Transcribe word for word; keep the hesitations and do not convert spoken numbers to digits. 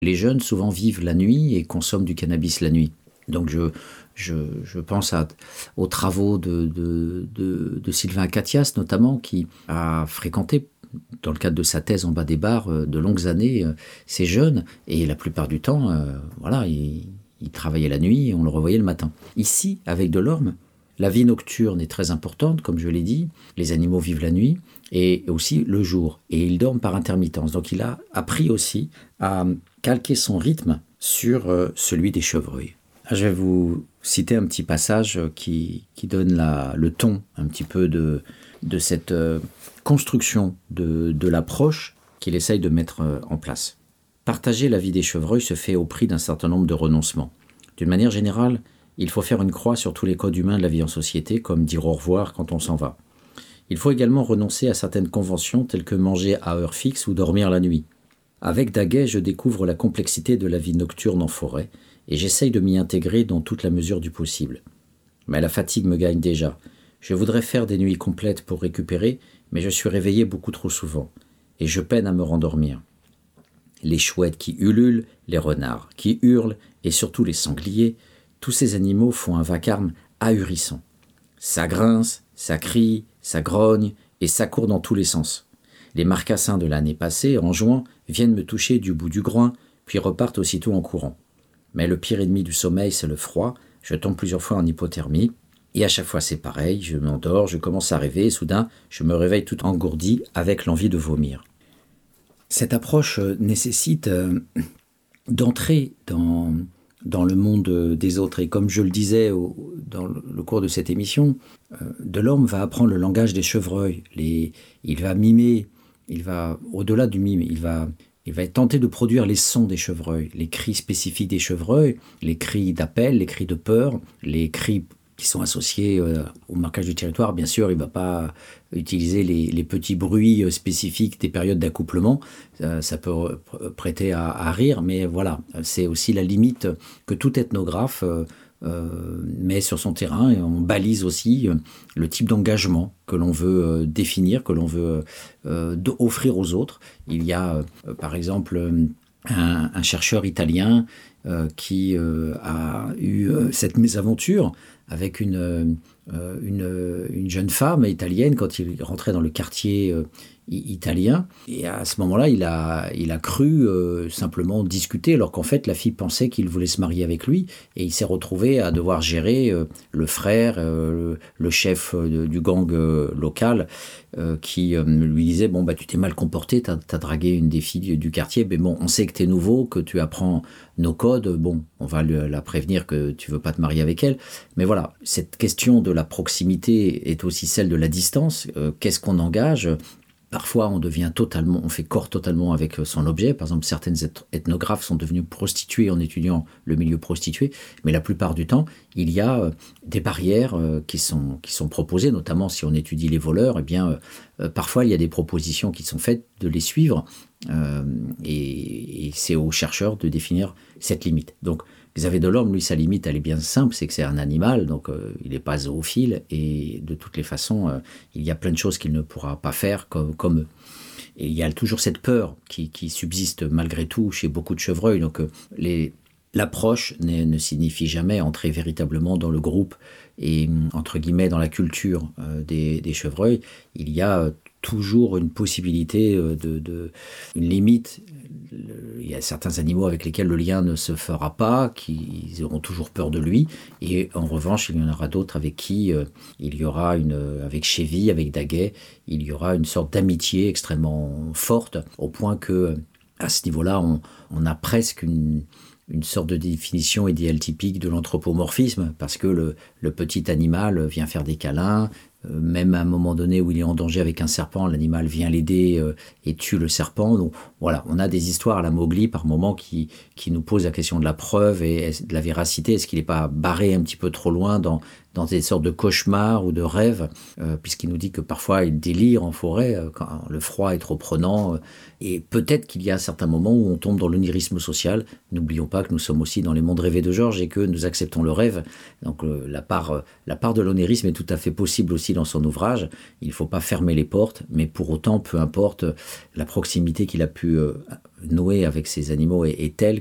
Les jeunes souvent vivent la nuit et consomment du cannabis la nuit. Donc je, je, je pense à, aux travaux de, de, de, de Sylvain Acatias notamment, qui a fréquenté, dans le cadre de sa thèse en bas des bars, de longues années, ces jeunes. Et la plupart du temps, euh, voilà, il, il travaillait la nuit et on le revoyait le matin. Ici, avec Delorme, la vie nocturne est très importante, comme je l'ai dit. Les animaux vivent la nuit et aussi le jour. Et ils dorment par intermittence. Donc il a appris aussi à calquer son rythme sur euh, celui des chevreuils. Je vais vous citer un petit passage qui, qui donne la, le ton un petit peu de, de cette euh, construction de, de l'approche qu'il essaye de mettre euh, en place. Partager la vie des chevreuils se fait au prix d'un certain nombre de renoncements. D'une manière générale, il faut faire une croix sur tous les codes humains de la vie en société, comme dire au revoir quand on s'en va. Il faut également renoncer à certaines conventions telles que manger à heure fixe ou dormir la nuit. Avec Daguet, je découvre la complexité de la vie nocturne en forêt et j'essaye de m'y intégrer dans toute la mesure du possible. Mais la fatigue me gagne déjà. Je voudrais faire des nuits complètes pour récupérer, mais je suis réveillé beaucoup trop souvent et je peine à me rendormir. Les chouettes qui ululent, les renards qui hurlent et surtout les sangliers, tous ces animaux font un vacarme ahurissant. Ça grince, ça crie, ça grogne et ça court dans tous les sens. Les marcassins de l'année passée, en juin, viennent me toucher du bout du groin, puis repartent aussitôt en courant. Mais le pire ennemi du sommeil, c'est le froid. Je tombe plusieurs fois en hypothermie. Et à chaque fois, c'est pareil. Je m'endors, je commence à rêver, et soudain, je me réveille tout engourdi avec l'envie de vomir. Cette approche nécessite euh, d'entrer dans, dans le monde des autres. Et comme je le disais au, dans le cours de cette émission, euh, Delorme va apprendre le langage des chevreuils. Les, il va mimer, il va, au-delà du mime, il va... Il va tenter de produire les sons des chevreuils, les cris spécifiques des chevreuils, les cris d'appel, les cris de peur, les cris qui sont associés euh, au marquage du territoire. Bien sûr, il ne va pas utiliser les, les petits bruits spécifiques des périodes d'accouplement. Euh, ça peut prêter à, à rire, mais voilà, c'est aussi la limite que tout ethnographe euh, euh, met sur son terrain. Et on balise aussi euh, le type d'engagement que l'on veut euh, définir, que l'on veut euh, offrir aux autres. Il y a, euh, par exemple, euh, un, un chercheur italien euh, qui euh, a eu euh, cette mésaventure avec une, euh, une, une jeune femme italienne quand il rentrait dans le quartier euh, italien. Et à ce moment-là, il a, il a cru euh, simplement discuter, alors qu'en fait, la fille pensait qu'il voulait se marier avec lui. Et il s'est retrouvé à devoir gérer euh, le frère, euh, le, le chef euh, du gang euh, local, euh, qui euh, lui disait « Bon, bah, tu t'es mal comporté, t'as, t'as dragué une des filles du quartier, mais bon, on sait que t'es nouveau, que tu apprends nos codes, bon, on va le, la prévenir que tu veux pas te marier avec elle. » Mais voilà, cette question de la proximité est aussi celle de la distance. Euh, qu'est-ce qu'on engage ? Parfois, on devient totalement, on fait corps totalement avec son objet. Par exemple, certaines ethnographes sont devenues prostituées en étudiant le milieu prostitué. Mais la plupart du temps, il y a des barrières qui sont, qui sont proposées, notamment si on étudie les voleurs. Eh bien, euh, parfois, il y a des propositions qui sont faites de les suivre. Euh, et, et c'est aux chercheurs de définir cette limite. Donc, Xavier Delorme, lui, sa limite, elle est bien simple, c'est que c'est un animal, donc euh, il n'est pas zoophile, et de toutes les façons, euh, il y a plein de choses qu'il ne pourra pas faire comme, comme eux. Et il y a toujours cette peur qui, qui subsiste malgré tout chez beaucoup de chevreuils, donc euh, les, l'approche ne, ne signifie jamais entrer véritablement dans le groupe et, entre guillemets, dans la culture euh, des, des chevreuils. Il y a euh, toujours une possibilité de, de une limite. Il y a certains animaux avec lesquels le lien ne se fera pas, qui auront toujours peur de lui, et en revanche, il y en aura d'autres avec qui euh, il y aura une, avec Chevy, avec Daguet, il y aura une sorte d'amitié extrêmement forte, au point que à ce niveau-là, on, on a presque une une sorte de définition idéale typique de l'anthropomorphisme, parce que le, le petit animal vient faire des câlins, euh, même à un moment donné où il est en danger avec un serpent, l'animal vient l'aider euh, et tue le serpent. Donc voilà, on a des histoires à la Mowgli par moments qui, qui nous posent la question de la preuve et de la véracité. Est-ce qu'il n'est pas barré un petit peu trop loin dans, dans des sortes de cauchemars ou de rêves, euh, puisqu'il nous dit que parfois il délire en forêt euh, quand le froid est trop prenant. Euh, et peut-être qu'il y a certains moments où on tombe dans l'onirisme social. N'oublions pas que nous sommes aussi dans les mondes rêvés de Georges et que nous acceptons le rêve. Donc euh, la, part, euh, la part de l'onirisme est tout à fait possible aussi dans son ouvrage. Il ne faut pas fermer les portes, mais pour autant, peu importe, la proximité qu'il a pu euh, nouer avec ces animaux est, est telle